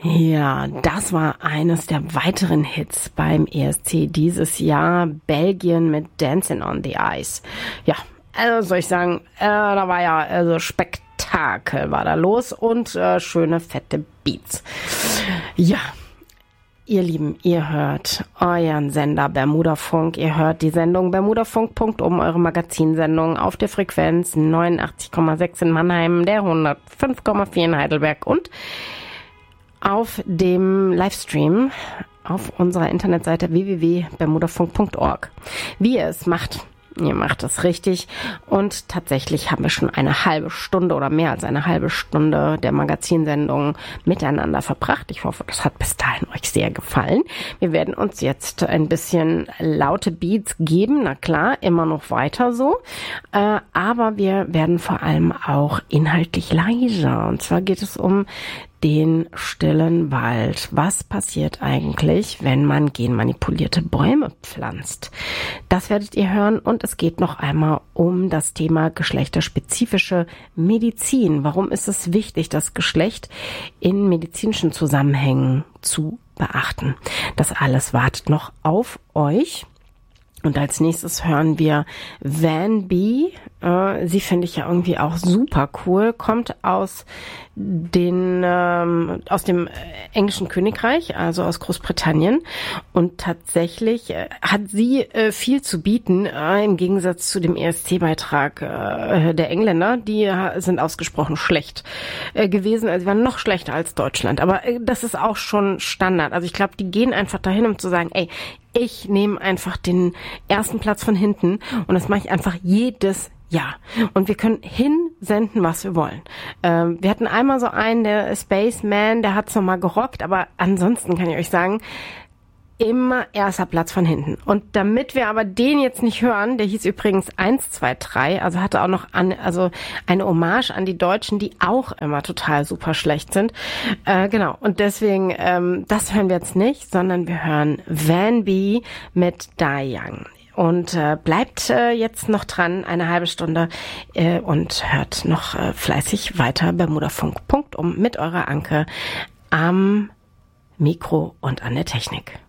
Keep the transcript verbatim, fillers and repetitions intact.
Ja, das war eines der weiteren Hits beim E S C dieses Jahr. Belgien mit Dancing on the Ice. Ja, also soll ich sagen, äh, da war ja also Spektakel war da los und äh, schöne fette Beats. Ja. Ihr Lieben, ihr hört euren Sender Bermudafunk. Ihr hört die Sendung Bermudafunk. Um, eure Magazinsendung auf der Frequenz neunundachtzig Komma sechs in Mannheim, der hundertfünf Komma vier in Heidelberg und auf dem Livestream auf unserer Internetseite w w w punkt bermudafunk punkt org. Wie ihr es macht, ihr macht es richtig. Und tatsächlich haben wir schon eine halbe Stunde oder mehr als eine halbe Stunde der Magazinsendung miteinander verbracht. Ich hoffe, das hat bis dahin euch sehr gefallen. Wir werden uns jetzt ein bisschen laute Beats geben. Na klar, immer noch weiter so. Äh, aber wir werden vor allem auch inhaltlich leiser. Und zwar geht es um den stillen Wald. Was passiert eigentlich, wenn man genmanipulierte Bäume pflanzt? Das werdet ihr hören und es geht noch einmal um das Thema geschlechterspezifische Medizin. Warum ist es wichtig, das Geschlecht in medizinischen Zusammenhängen zu beachten? Das alles wartet noch auf euch. Und als nächstes hören wir Van B. Äh, sie finde ich ja irgendwie auch super cool. Kommt aus den ähm, aus dem englischen Königreich, also aus Großbritannien. Und tatsächlich äh, hat sie äh, viel zu bieten, äh, im Gegensatz zu dem E S C-Beitrag äh, der Engländer. Die äh, sind ausgesprochen schlecht äh, gewesen. Also sie waren noch schlechter als Deutschland. Aber äh, das ist auch schon Standard. Also ich glaube, die gehen einfach dahin, um zu sagen, ey, ich nehme einfach den ersten Platz von hinten und das mache ich einfach jedes Jahr. Und wir können hinsenden, was wir wollen. Ähm, wir hatten einmal so einen, der Spaceman, der hat's nochmal gerockt, aber ansonsten kann ich euch sagen, immer erster Platz von hinten. Und damit wir aber den jetzt nicht hören, der hieß übrigens eins, zwei, drei, also hatte auch noch an, also eine Hommage an die Deutschen, die auch immer total super schlecht sind. Äh, genau. Und deswegen, ähm, das hören wir jetzt nicht, sondern wir hören Van B mit Die Young. Und äh, bleibt äh, jetzt noch dran, eine halbe Stunde äh, und hört noch äh, fleißig weiter Bermudafunk. Um mit eurer Anke am Mikro und an der Technik.